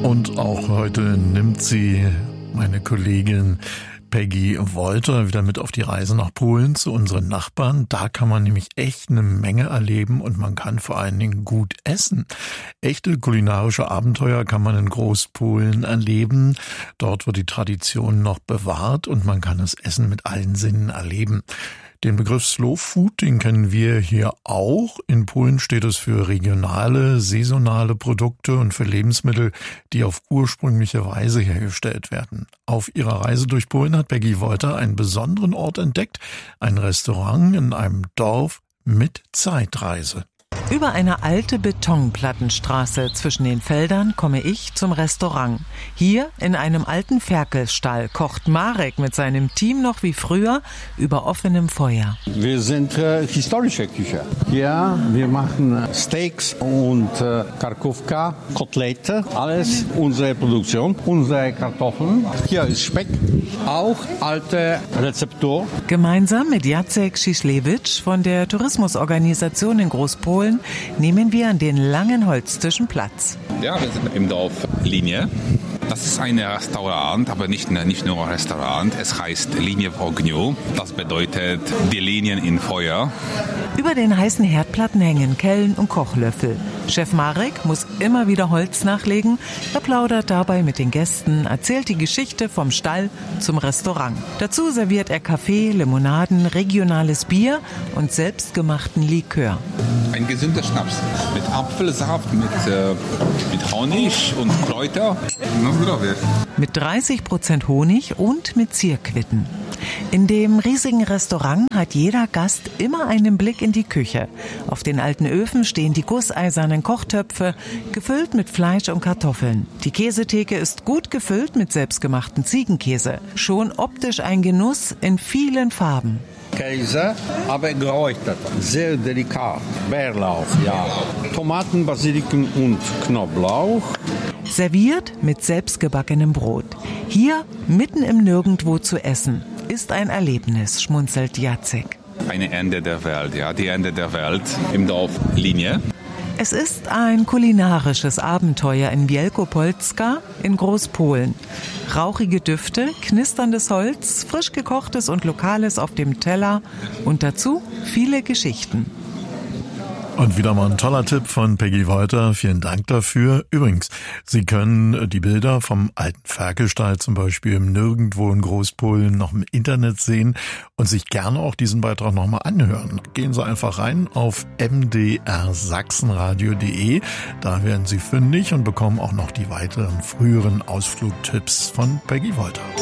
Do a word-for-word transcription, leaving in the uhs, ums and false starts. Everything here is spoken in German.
Und auch heute nimmt sie meine Kollegin Peggy Wolter wieder mit auf die Reise nach Polen zu unseren Nachbarn. Da kann man nämlich echt eine Menge erleben und man kann vor allen Dingen gut essen. Echte kulinarische Abenteuer kann man in Großpolen erleben. Dort wird die Tradition noch bewahrt und man kann das Essen mit allen Sinnen erleben. Den Begriff Slow Food, den kennen wir hier auch. In Polen steht es für regionale, saisonale Produkte und für Lebensmittel, die auf ursprüngliche Weise hergestellt werden. Auf ihrer Reise durch Polen hat Peggy Wolter einen besonderen Ort entdeckt, ein Restaurant in einem Dorf mit Zeitreise. Über eine alte Betonplattenstraße zwischen den Feldern komme ich zum Restaurant. Hier in einem alten Ferkelstall kocht Marek mit seinem Team noch wie früher über offenem Feuer. Wir sind äh, historische Küche. Ja, wir machen Steaks und äh, Karkówka, Kotelette, alles unsere Produktion, unsere Kartoffeln. Hier ist Speck, auch alte Rezeptur. Gemeinsam mit Jacek Szislewicz von der Tourismusorganisation in Großpolen nehmen wir an den langen Holztischen Platz. Ja, wir sind im Dorf Linie. Das ist ein Restaurant, aber nicht, nicht nur ein Restaurant. Es heißt Linie w ogniu. Das bedeutet die Linien in Feuer. Über den heißen Herdplatten hängen Kellen und Kochlöffel. Chef Marek muss immer wieder Holz nachlegen. Er plaudert dabei mit den Gästen, erzählt die Geschichte vom Stall zum Restaurant. Dazu serviert er Kaffee, Limonaden, regionales Bier und selbstgemachten Likör. Ein gesunder Schnaps mit Apfelsaft, mit, äh, mit Honig und Kräuter. Mit dreißig Prozent Honig und mit Zierquitten. In dem riesigen Restaurant hat jeder Gast immer einen Blick in die Küche. Auf den alten Öfen stehen die gusseisernen Kochtöpfe, gefüllt mit Fleisch und Kartoffeln. Die Käsetheke ist gut gefüllt mit selbstgemachten Ziegenkäse. Schon optisch ein Genuss in vielen Farben. Käse, aber geräuchert, sehr delikat. Bärlauch, ja. Tomaten, Basilikum und Knoblauch. Serviert mit selbstgebackenem Brot. Hier, mitten im Nirgendwo zu essen, ist ein Erlebnis, schmunzelt Jacek. Eine Ende der Welt, ja, die Ende der Welt im Dorf Linie. Es ist ein kulinarisches Abenteuer in Wielkopolska in Großpolen. Rauchige Düfte, knisterndes Holz, frisch gekochtes und Lokales auf dem Teller und dazu viele Geschichten. Und wieder mal ein toller Tipp von Peggy Wolter. Vielen Dank dafür. Übrigens, Sie können die Bilder vom alten Ferkelstall zum Beispiel im Nirgendwo in Großpolen noch im Internet sehen und sich gerne auch diesen Beitrag nochmal anhören. Gehen Sie einfach rein auf m d r sachsenradio punkt d e. Da werden Sie fündig und bekommen auch noch die weiteren früheren Ausflugtipps von Peggy Wolter.